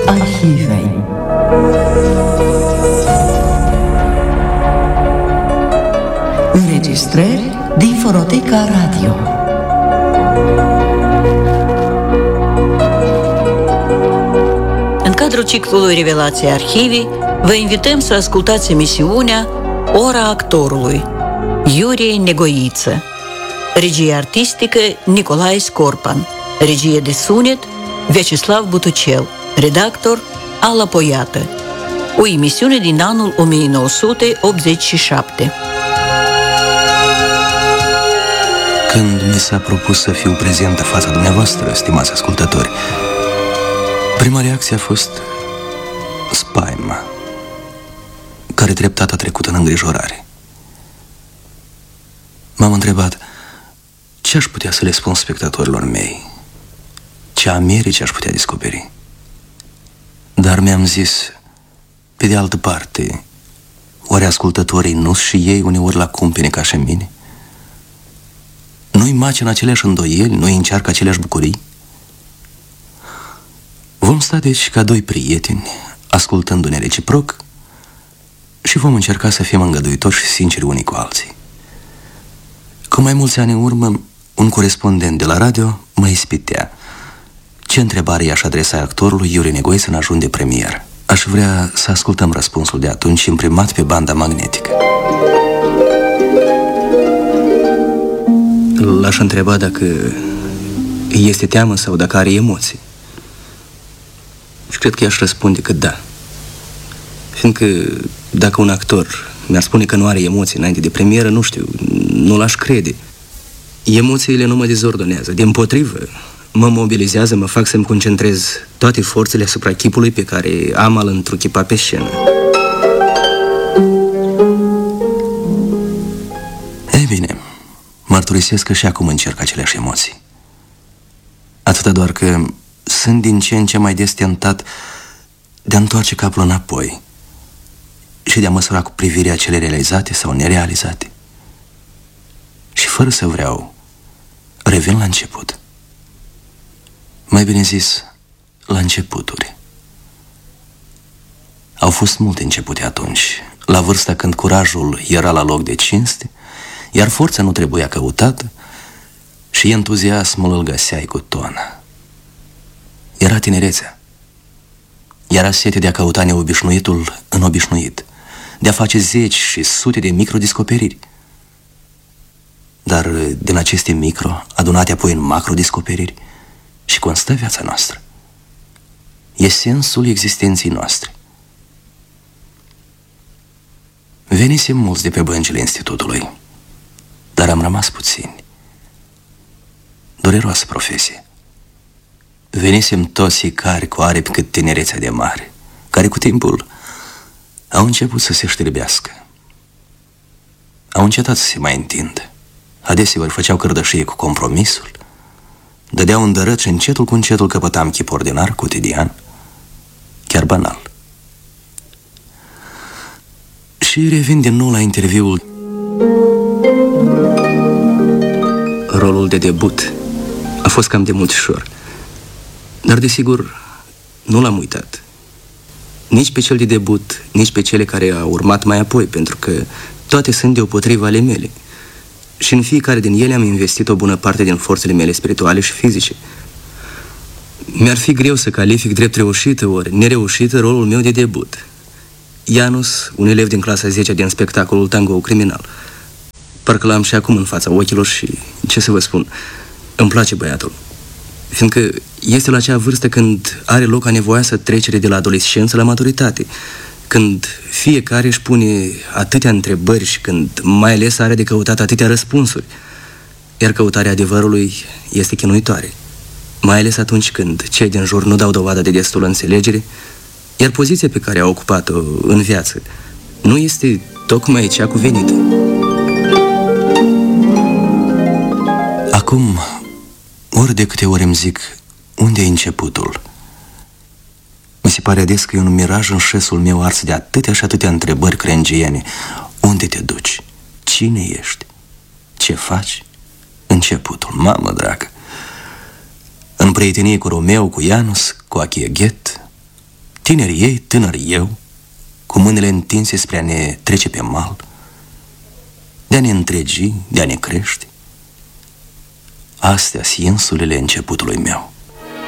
Arhivei. Înregistrări din Fonoteca Radio. În cadrul ciclului Revelații Arhivii, vă invităm să ascultați emisiunea Ora actorului, Iurie Negoiță. Regie artistică Nicolae Scorpan. Regie de sunet Vyacheslav Butucel. Redactor Alla Poiată. O emisiune din anul 1987. Când mi s-a propus să fiu prezent în fața dumneavoastră, stimați ascultători, prima reacție a fost spaima, care treptat a trecut în îngrijorare. M-am întrebat ce aș putea să le spun spectatorilor mei, ce Americi aș putea descoperi. Dar mi-am zis, pe de altă parte, oare ascultătorii nu și ei uneori la cumpene ca și mine? Nu-i macină aceleași îndoieli, nu-i încearcă aceleași bucurii? Vom sta deci ca doi prieteni, ascultându-ne reciproc, și vom încerca să fim îngăduitori și sinceri unii cu alții. Cu mai mulți ani în urmă, un corespondent de la radio mă ispitea. Ce întrebare i-aș adresa actorului Iurie Negoiță în ajun de premieră? Aș vrea să ascultăm răspunsul de atunci imprimat pe banda magnetică. L-aș întreba dacă este teamă sau dacă are emoții. Și cred că i-aș răspunde că da. Fiindcă dacă un actor mi-ar spune că nu are emoții înainte de premieră, nu știu, nu l-aș crede. Emoțiile nu mă dezordonează, dimpotrivă, mă mobilizează, mă fac să-mi concentrez toate forțele asupra chipului pe care am a-l întruchipa pe scenă. Ei bine, mărturisesc că și acum încerc aceleași emoții. Atâta doar că sunt din ce în ce mai des tentat de a întoarce capul înapoi și de a măsura cu privirea cele realizate sau nerealizate. Și fără să vreau, revin la început. Mai bine zis, la începuturi. Au fost multe începute atunci, la vârsta când curajul era la loc de cinste, iar forța nu trebuia căutată și entuziasmul îl găseai cu tonă. Era tinerețea. Era setea de a căuta neobișnuitul în obișnuit, de a face zeci și sute de microdescoperiri. Dar din aceste micro, adunate apoi în macrodescoperiri, și constă viața noastră. E sensul existenței noastre. Venisem mulți de pe băncile institutului, dar am rămas puțini. Dureroasă profesie. Venisem toți care cu aripi cât tinerețea de mare, care cu timpul au început să se știrbească. Au încetat să se mai întindă. Adeseori făceau cărdășie cu compromisul, dădeau îndărăt și încetul cu încetul căpătam chip ordinar, cotidian, chiar banal. Și revin din nou la interviul. Rolul de debut a fost cam de multișor, dar desigur nu l-am uitat. Nici pe cel de debut, nici pe cele care au urmat mai apoi, pentru că toate sunt deopotrivă ale mele. Și în fiecare din ele am investit o bună parte din forțele mele spirituale și fizice. Mi-ar fi greu să calific drept reușită ori nereușită rolul meu de debut. Janus, un elev din clasa 10 din spectacolul Tango Criminal. Parcă l-am și acum în fața ochilor și, ce să vă spun, îmi place băiatul. Fiindcă este la acea vârstă când are loc anevoioasă trecere de la adolescență la maturitate, când fiecare își pune atâtea întrebări și când mai ales are de căutat atâtea răspunsuri, iar căutarea adevărului este chinuitoare, mai ales atunci când cei din jur nu dau dovadă de destulă înțelegere, iar poziția pe care a ocupat-o în viață nu este tocmai cea cuvenită. Acum, ori de câte ori îmi zic, unde e începutul? Mi se pare ades că e un miraj în șesul meu ars de atâtea și atâtea întrebări crengiene. Unde te duci? Cine ești? Ce faci? Începutul, mamă dragă. În prietenie cu Romeo, cu Janus, cu Achie Ghet, Tineri ei, tânăr eu, cu mâinile întinse spre a ne trece pe mal, de a ne întregi, de a ne crește. Astea sunt insulele începutului meu.